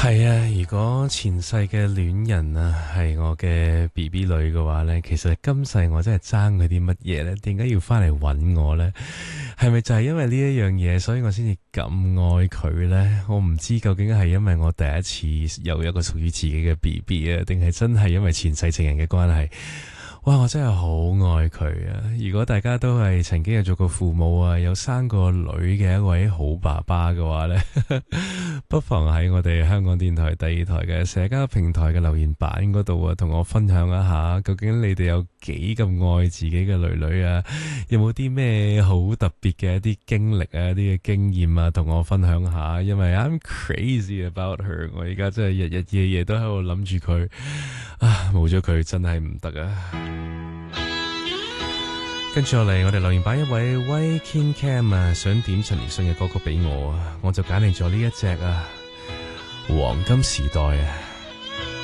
係啊，如果前世嘅戀人啊係我嘅 BB 女嘅話呢，其實今世我真係爭佢啲乜嘢呢？點解要翻嚟揾我呢？係咪就係因為呢一樣嘢，所以我先至咁愛佢呢？我唔知究竟係因為我第一次有一個屬於自己嘅 BB 啊，定係真係因為前世情人嘅關係？哇！我真係好愛佢啊！如果大家都係曾經有做過父母啊，有生過女嘅一位好爸爸嘅話呢，不妨喺我哋香港電台第二台嘅社交平台嘅留言板嗰度啊，同我分享一下，究竟你哋有幾咁愛自己嘅女女啊？有冇啲咩好特別嘅一啲經歷啊、一啲嘅經驗啊，同我分享下？因為 I'm crazy about her， 我而家真係日日夜夜都喺度諗住佢啊，冇咗佢真係唔得啊！跟住落嚟，我哋留言板一位威 King Cam 啊，想點陳奕迅嘅歌曲俾我啊，我就揀嚟咗呢一隻啊，黃金時代啊。